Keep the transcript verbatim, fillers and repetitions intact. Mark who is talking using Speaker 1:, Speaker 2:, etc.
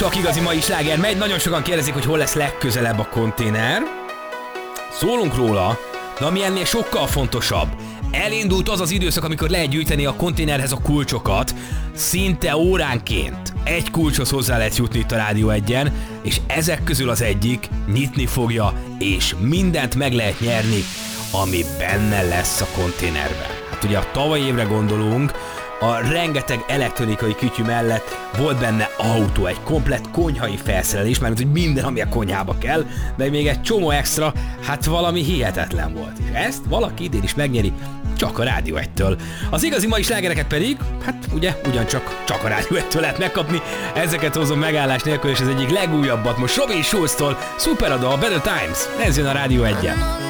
Speaker 1: Csak igazi mai sláger megy, nagyon sokan kérdezik, hogy hol lesz legközelebb a konténer. Szólunk róla, de ami ennél sokkal fontosabb. Elindult az az időszak, amikor lehet gyűjteni a konténerhez a kulcsokat, szinte óránként. Egy kulcshoz hozzá lehet jutni itt a Rádió egyen, és ezek közül az egyik nyitni fogja, és mindent meg lehet nyerni, ami benne lesz a konténerben. Hát ugye a tavalyi évre gondolunk, a rengeteg elektronikai kütyű mellett volt benne autó, egy komplett konyhai felszerelés, mert hogy minden, ami a konyhába kell, de még egy csomó extra, hát valami hihetetlen volt. És ezt valaki idén is megnyeri, csak a Rádió egytől. Az igazi mai slágereket pedig, hát ugye ugyancsak csak a Rádió egytől lehet megkapni, ezeket hozom megállás nélkül, és az egyik legújabbat most Robin Schulztól, szuper a dal, Better Times, ez jön a Rádió egyen.